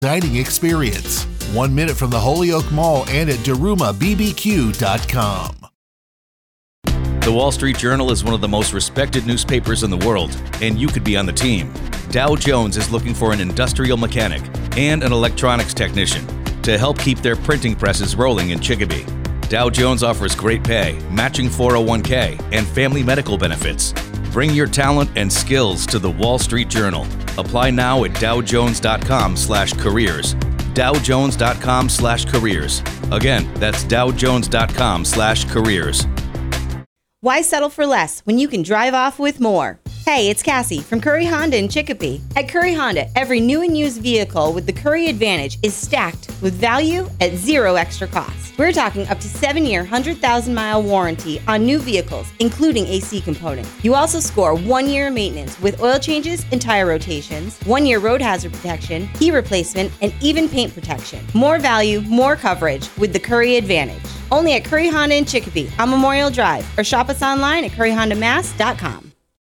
dining experience. 1 minute from the Holyoke Mall and at DarumaBBQ.com. The Wall Street Journal is one of the most respected newspapers in the world, and you could be on the team. Dow Jones is looking for an industrial mechanic and an electronics technician to help keep their printing presses rolling in Chicopee. Dow Jones offers great pay, matching 401k, and family medical benefits. Bring your talent and skills to the Wall Street Journal. Apply now at dowjones.com/careers. dowjones.com/careers. Again, that's dowjones.com/careers. Why settle for less when you can drive off with more? Hey, it's Cassie from Curry Honda in Chicopee. At Curry Honda, every new and used vehicle with the Curry Advantage is stacked with value at zero extra cost. We're talking up to 7-year, 100,000-mile warranty on new vehicles, including AC components. You also score 1 year maintenance with oil changes and tire rotations, 1 year road hazard protection, key replacement, and even paint protection. More value, more coverage with the Curry Advantage. Only at Curry Honda in Chicopee on Memorial Drive, or shop us online at curryhondamass.com.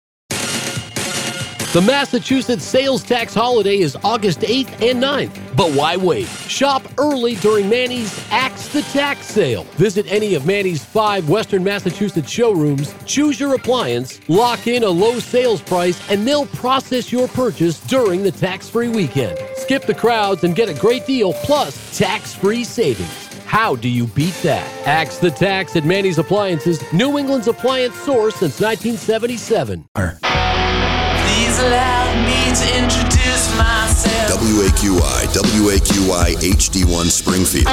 The Massachusetts sales tax holiday is August 8th and 9th. But why wait? Shop early during Manny's Axe the Tax sale. Visit any of Manny's 5 Western Massachusetts showrooms, choose your appliance, lock in a low sales price, and they'll process your purchase during the tax-free weekend. Skip the crowds and get a great deal plus tax-free savings. How do you beat that? Axe the Tax at Manny's Appliances, New England's appliance source since 1977. Please allow me to introduce myself. WAQI HD1 Springfield.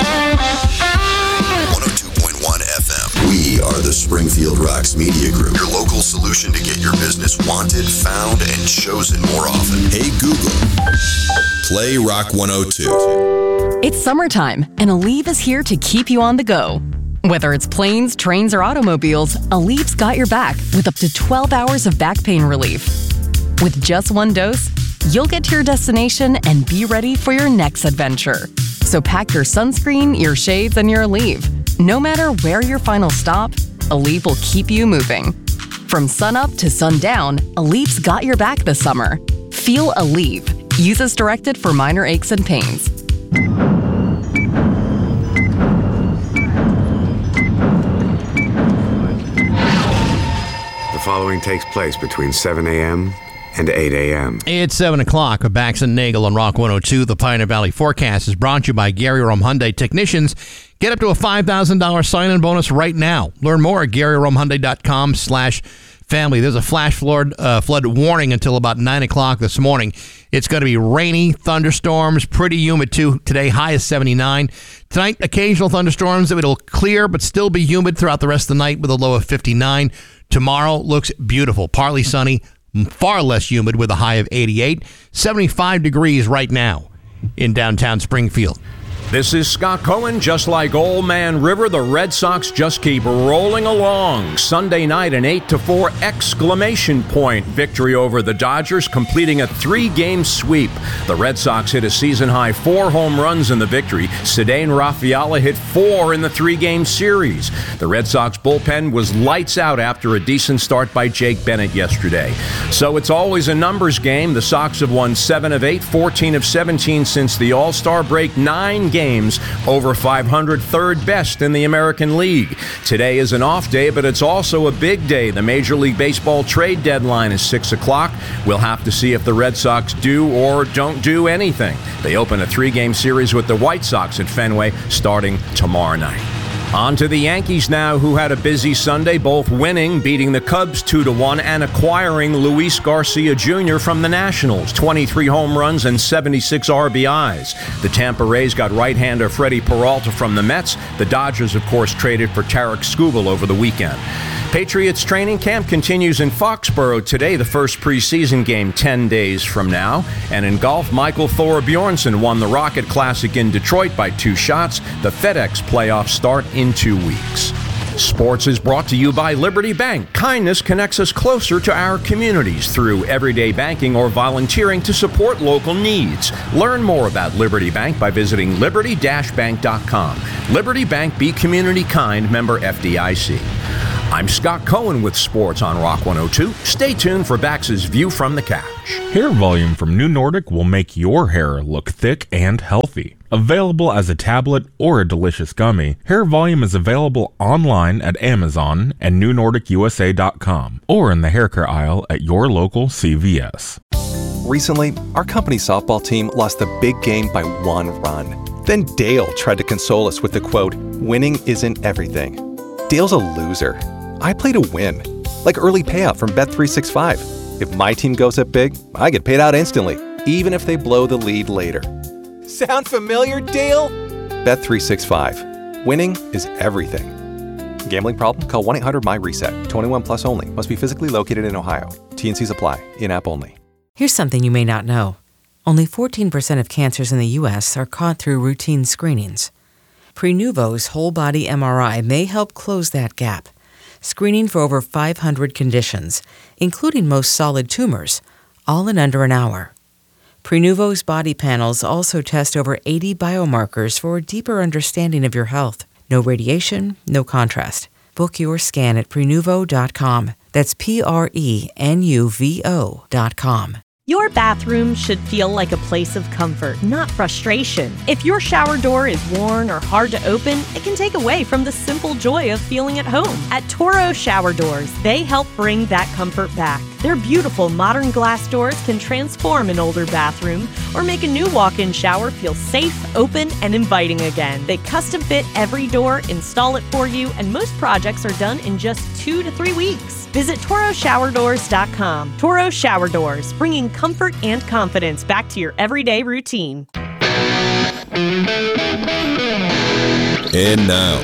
102.1 FM. We are the Springfield Rocks Media Group, your local solution to get your business wanted, found, and chosen more often. Hey Google, play Rock 102. It's summertime, and Aleve is here to keep you on the go. Whether it's planes, trains, or automobiles, Aleve's got your back with up to 12 hours of back pain relief. With just one dose, you'll get to your destination and be ready for your next adventure. So pack your sunscreen, your shades, and your Aleve. No matter where your final stop, Aleve will keep you moving. From sunup to sundown, Aleve's got your back this summer. Feel Aleve. Use as directed for minor aches and pains. The following takes place between 7 a.m. and 8 a.m. It's 7 o'clock with Bax and Nagel on Rock 102. The Pioneer Valley forecast is brought to you by Gary Rome Hyundai Technicians. Get up to a $5,000 sign-in bonus right now. Learn more at GaryRomeHyundai.com/family. There's a flash flood warning until about 9 o'clock this morning. It's going to be rainy, thunderstorms, pretty humid too. Today, high is 79. Tonight, occasional thunderstorms. It'll clear, but still be humid throughout the rest of the night with a low of 59. Tomorrow looks beautiful. Partly sunny, far less humid with a high of 88. 75 degrees right now in downtown Springfield. This is Scott Cohen. Just like Old Man River, the Red Sox just keep rolling along. Sunday night, an 8-4 exclamation point victory over the Dodgers, completing a 3-game sweep. The Red Sox hit a season-high 4 home runs in the victory. Ceddanne Rafaela hit 4 in the 3-game series. The Red Sox bullpen was lights out after a decent start by Jake Bennett yesterday. So it's always a numbers game. The Sox have won 7 of 8, 14 of 17 since the All-Star break, 9 games over 500, third best in the American League. Today is an off day, but it's also a big day. The Major League Baseball trade deadline is 6 o'clock. We'll have to see if the Red Sox do or don't do anything. They open a 3-game series with the White Sox at Fenway starting tomorrow night. On to the Yankees now, who had a busy Sunday, both winning, beating the Cubs 2-1, and acquiring Luis Garcia Jr. from the Nationals, 23 home runs and 76 RBIs. The Tampa Rays got right-hander Freddie Peralta from the Mets. The Dodgers, of course, traded for Tarek Skubal over the weekend. Patriots training camp continues in Foxborough today, the first preseason game 10 days from now. And in golf, Michael Thor Bjornsson won the Rocket Classic in Detroit by 2 shots. The FedEx playoffs start in 2 weeks. Sports is brought to you by Liberty Bank. Kindness connects us closer to our communities through everyday banking or volunteering to support local needs. Learn more about Liberty Bank by visiting liberty-bank.com. Liberty Bank, be community kind, member FDIC. I'm Scott Cohen with sports on Rock 102. Stay tuned for Bax's View from the Couch. Hair Volume from New Nordic will make your hair look thick and healthy. Available as a tablet or a delicious gummy, Hair Volume is available online at Amazon and NewNordicUSA.com or in the hair care aisle at your local CVS. Recently, our company softball team lost the big game by 1 run. Then Dale tried to console us with the quote, "Winning isn't everything." Dale's a loser. I play to win, like early payout from Bet365. If my team goes up big, I get paid out instantly, even if they blow the lead later. Sound familiar, Dale? Bet365. Winning is everything. Gambling problem? Call 1-800-MY-RESET. 21 plus only. Must be physically located in Ohio. T&Cs apply. In-app only. Here's something you may not know. Only 14% of cancers in the U.S. are caught through routine screenings. Prenuvo's whole-body MRI may help close that gap, screening for over 500 conditions, including most solid tumors, all in under an hour. Prenuvo's body panels also test over 80 biomarkers for a deeper understanding of your health. No radiation, no contrast. Book your scan at Prenuvo.com. That's Prenuvo.com. Your bathroom should feel like a place of comfort, not frustration. If your shower door is worn or hard to open, it can take away from the simple joy of feeling at home. At Toro Shower Doors, they help bring that comfort back. Their beautiful modern glass doors can transform an older bathroom or make a new walk-in shower feel safe, open, and inviting again. They custom fit every door, install it for you, and most projects are done in just 2 to 3 weeks. Visit ToroShowerDoors.com. Toro Shower Doors, bringing comfort and confidence back to your everyday routine. And now,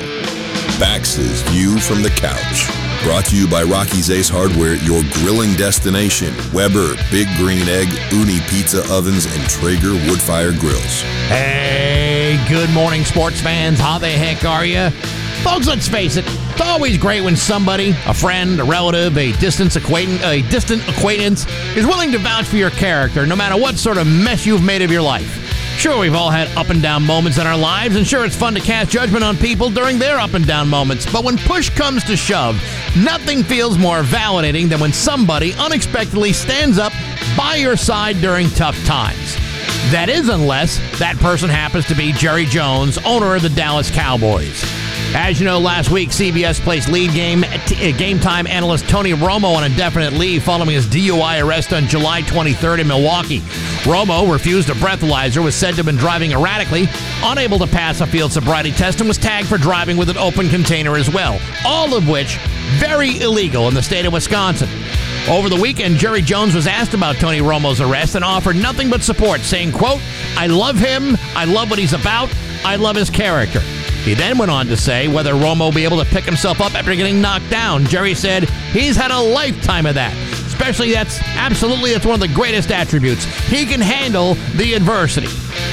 Bax's View from the Couch. Brought to you by Rocky's Ace Hardware, your grilling destination. Weber, Big Green Egg, Uni Pizza Ovens, and Traeger Woodfire Grills. Hey, good morning, sports fans. How the heck are you? Folks, let's face it, it's always great when somebody, a friend, a relative, a distant acquaintance, is willing to vouch for your character, no matter what sort of mess you've made of your life. Sure, we've all had up and down moments in our lives, and sure, it's fun to cast judgment on people during their up and down moments. But when push comes to shove, nothing feels more validating than when somebody unexpectedly stands up by your side during tough times. That is, unless that person happens to be Jerry Jones, owner of the Dallas Cowboys. As you know, last week, CBS placed lead game time analyst Tony Romo on indefinite leave following his DUI arrest on July 23rd in Milwaukee. Romo refused a breathalyzer, was said to have been driving erratically, unable to pass a field sobriety test, and was tagged for driving with an open container as well. All of which very illegal in the state of Wisconsin. Over the weekend, Jerry Jones was asked about Tony Romo's arrest and offered nothing but support, saying, quote, "I love him, I love what he's about, I love his character." He then went on to say whether Romo will be able to pick himself up after getting knocked down. Jerry said he's had a lifetime of that. Especially that's one of the greatest attributes. He can handle the adversity.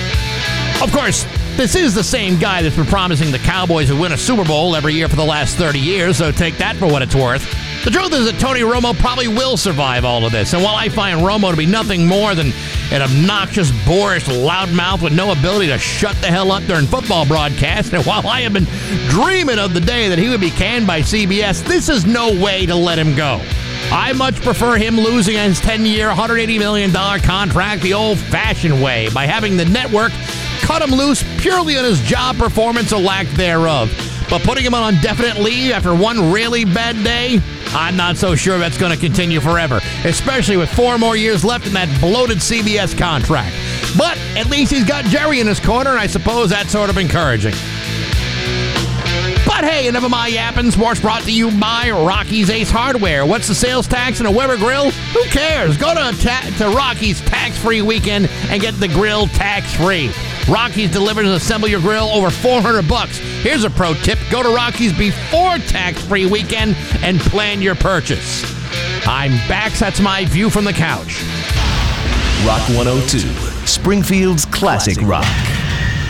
Of course, this is the same guy that's been promising the Cowboys would win a Super Bowl every year for the last 30 years, so take that for what it's worth. The truth is that Tony Romo probably will survive all of this, and while I find Romo to be nothing more than an obnoxious, boorish loudmouth with no ability to shut the hell up during football broadcasts, and while I have been dreaming of the day that he would be canned by CBS, this is no way to let him go. I much prefer him losing his 10-year, $180 million contract the old-fashioned way, by having the network cut him loose purely on his job performance or lack thereof. But putting him on indefinite leave after one really bad day, I'm not so sure that's going to continue forever, especially with 4 more years left in that bloated CBS contract. But at least he's got Jerry in his corner, and I suppose that's sort of encouraging. But hey, enough of my yapping. Sports brought to you by Rocky's Ace Hardware. What's the sales tax in a Weber grill? Who cares? Go to Rocky's tax-free weekend and get the grill tax-free. Rocky's delivers and assemble your grill over $400. Here's a pro tip. Go to Rocky's before tax-free weekend and plan your purchase. I'm Bax. That's my view from the couch. Rock 102, Springfield's classic rock.